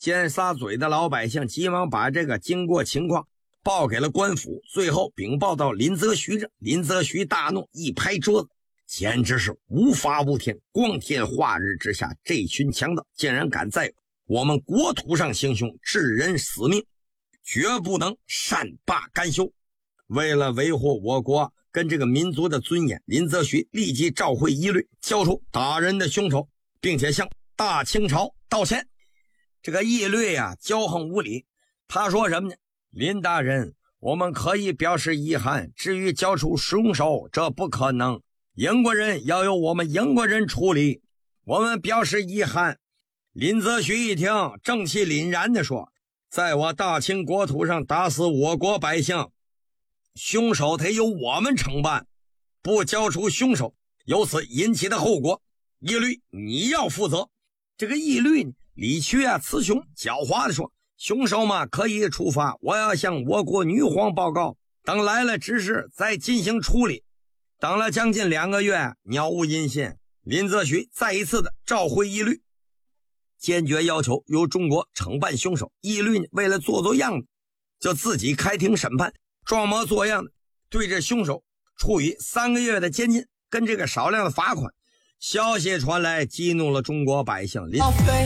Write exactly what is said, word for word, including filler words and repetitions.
尖沙咀的老百姓急忙把这个经过情况报给了官府，最后禀报到林则徐这，林则徐大怒，一拍桌子，简直是无法无天，光天化日之下，这群强盗竟然敢在我们国土上行凶，致人死命，绝不能善罢甘休。为了维护我国跟这个民族的尊严，林则徐立即召回义律，交出打人的凶手，并且向大清朝道歉。这个义律啊骄横无礼，他说什么呢？林大人，我们可以表示遗憾，至于交出凶手，这不可能，英国人要由我们英国人处理，我们表示遗憾。林则徐一听，正气凛然地说，在我大清国土上打死我国百姓，凶手得由我们承办，不交出凶手，由此引起的后果，义律你要负责。这个义律呢，李傕啊雌雄狡猾地说，凶手嘛可以处罚，我要向我国女皇报告，等来了指示再进行处理。等了将近两个月，杳无音信，林则徐再一次的召回义律，坚决要求由中国惩办凶手。义律为了做做样子，就自己开庭审判，装模作样的对这凶手处以三个月的监禁跟这个少量的罚款。消息传来，激怒了中国百姓。林